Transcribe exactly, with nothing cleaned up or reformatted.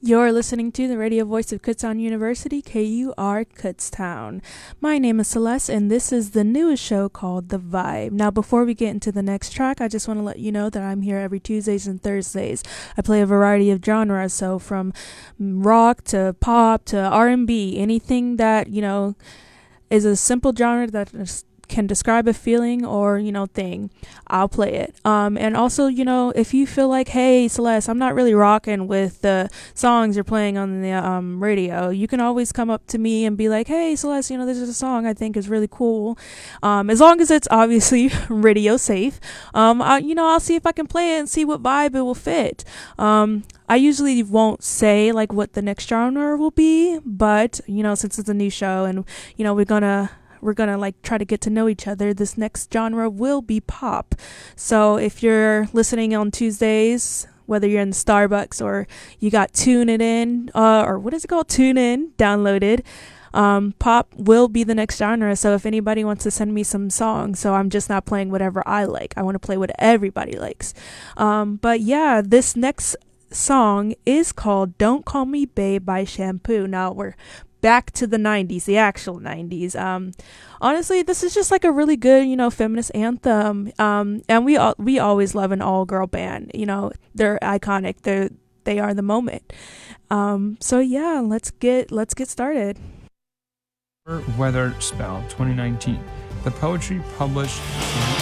You're listening to the radio voice of Kutztown University, K U R Kutztown. My name is Celeste, and this is the newest show called The Vibe. Now, before we get into the next track, I just want to let you know that I'm here every Tuesdays and Thursdays. I play a variety of genres, so from rock to pop to R and B, anything that, you know, is a simple genre that is can describe a feeling or, you know, thing, I'll play it. Um, and also, you know, if you feel like, hey, Celeste, I'm not really rocking with the songs you're playing on the um, radio, you can always come up to me and be like, hey, Celeste, you know, this is a song I think is really cool. Um, as long as it's obviously radio safe, um, I, you know, I'll see if I can play it and see what vibe it will fit. Um, I usually won't say like what the next genre will be, but, you know, since it's a new show and, you know, we're gonna we're gonna like try to get to know each other, this next genre will be pop. So if you're listening on Tuesdays, whether you're in the Starbucks or you got Tune It In, uh, or what is it called, Tune In, downloaded, um, pop will be the next genre. So if anybody wants to send me some songs, so I'm just not playing whatever I like, I want to play what everybody likes. Um, but yeah, this next song is called Don't Call Me Babe by Shampoo. Now we're back to the nineties, the actual nineties. Um, honestly, this is just like a really good, you know, feminist anthem. Um, and we all, we always love an all girl band. You know, they're iconic. They're they are the moment. Um, so yeah, let's get let's get started. Weather Spell twenty nineteen. The poetry published